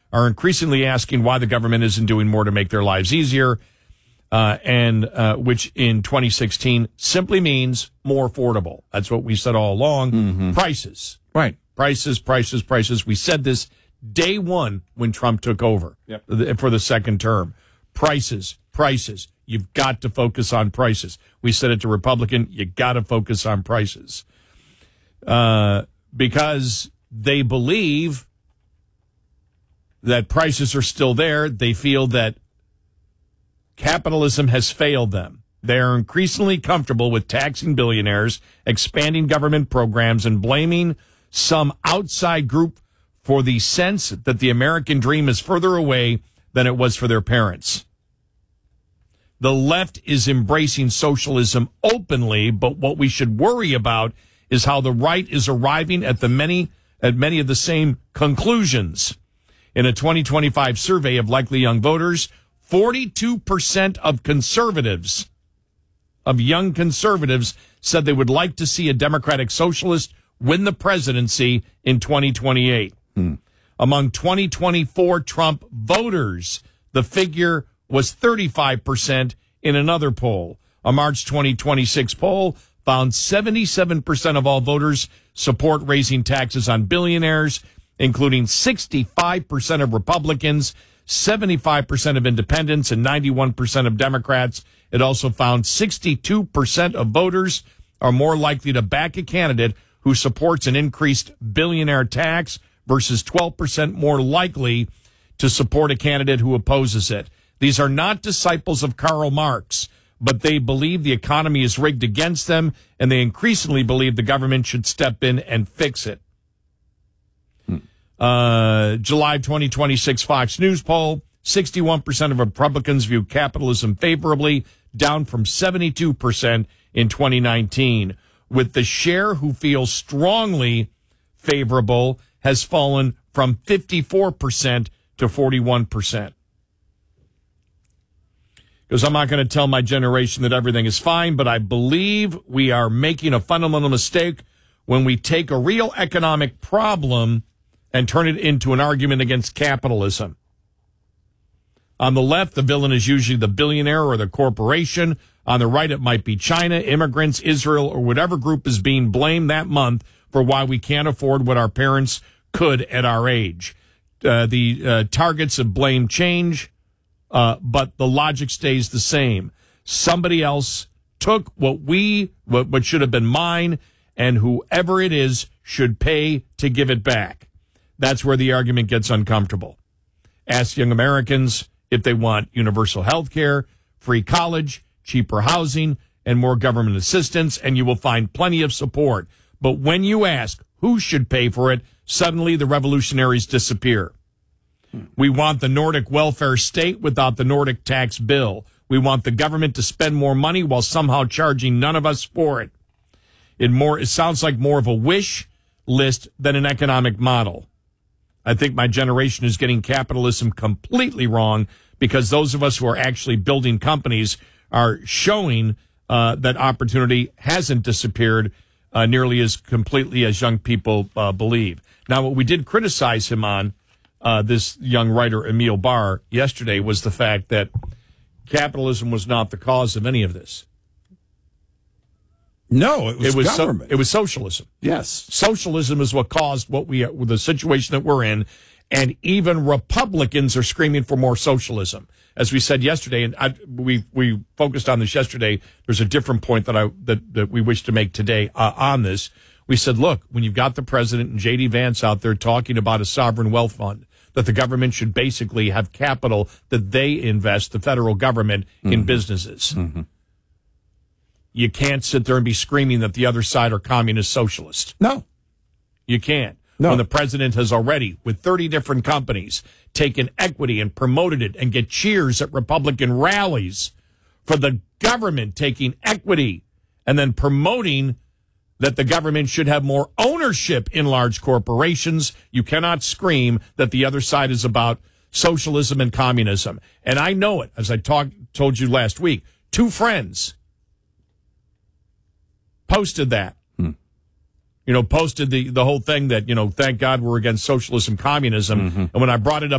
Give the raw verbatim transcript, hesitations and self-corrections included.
are increasingly asking why the government isn't doing more to make their lives easier, uh, and uh, which in twenty sixteen simply means more affordable. That's what we said all along. Mm-hmm. Prices. Right. Prices, prices, prices. We said this day one when Trump took over yep. for the second term. Prices, prices. You've got to focus on prices. We said it to Republican, you got to focus on prices. Uh, because they believe that prices are still there. They feel that capitalism has failed them. They are increasingly comfortable with taxing billionaires, expanding government programs, and blaming some outside group for the sense that the American dream is further away than it was for their parents. The left is embracing socialism openly, but what we should worry about is how the right is arriving at the many at many of the same conclusions. In a twenty twenty-five survey of likely young voters, forty-two percent of conservatives, of young conservatives, said they would like to see a Democratic socialist win the presidency in twenty twenty-eight. Hmm. Among twenty twenty-four Trump voters, the figure was thirty-five percent in another poll. A March twenty twenty-six poll found seventy-seven percent of all voters support raising taxes on billionaires, including sixty-five percent of Republicans, seventy-five percent of independents, and ninety-one percent of Democrats. It also found sixty-two percent of voters are more likely to back a candidate who supports an increased billionaire tax versus twelve percent more likely to support a candidate who opposes it. These are not disciples of Karl Marx, but they believe the economy is rigged against them, and they increasingly believe the government should step in and fix it. Hmm. Uh, July twenty twenty-six Fox News poll, sixty-one percent of Republicans view capitalism favorably, down from seventy-two percent in twenty nineteen. With the share who feels strongly favorable has fallen from fifty-four percent to forty-one percent. Because I'm not going to tell my generation that everything is fine, but I believe we are making a fundamental mistake when we take a real economic problem and turn it into an argument against capitalism. On the left, the villain is usually the billionaire or the corporation. On the right, it might be China, immigrants, Israel, or whatever group is being blamed that month for why we can't afford what our parents could at our age. Uh, the uh, targets of blame change, uh, but the logic stays the same. Somebody else took what we, what, what should have been mine, and whoever it is should pay to give it back. That's where the argument gets uncomfortable. Ask young Americans if they want universal health care, free college, cheaper housing, and more government assistance, and you will find plenty of support. But when you ask who should pay for it, suddenly the revolutionaries disappear. We want the Nordic welfare state without the Nordic tax bill. We want the government to spend more money while somehow charging none of us for it. It more, it sounds like more of a wish list than an economic model. I think my generation is getting capitalism completely wrong because those of us who are actually building companies are showing uh, that opportunity hasn't disappeared uh, nearly as completely as young people uh, believe. Now, what we did criticize him on, uh, this young writer, Emil Barr, yesterday was the fact that capitalism was not the cause of any of this. No, it was, it was government. So, it was socialism. Yes. Socialism is what caused what we the situation that we're in, and even Republicans are screaming for more socialism. As we said yesterday, and I, we we focused on this yesterday. There's a different point that I that, that we wish to make today uh, on this. We said, look, when you've got the president and J D Vance out there talking about a sovereign wealth fund, that the government should basically have capital that they invest, the federal government, mm-hmm. in businesses. Mm-hmm. You can't sit there and be screaming that the other side are communist socialist. No. You can't. No. When the president has already, with thirty different companies, taken equity and promoted it and get cheers at Republican rallies for the government taking equity and then promoting that the government should have more ownership in large corporations. You cannot scream that the other side is about socialism and communism. And I know it, as I talked, told you last week. Two friends posted that. Hmm. You know, posted the, the whole thing that, you know, thank God we're against socialism, communism. Mm-hmm. And when I brought it up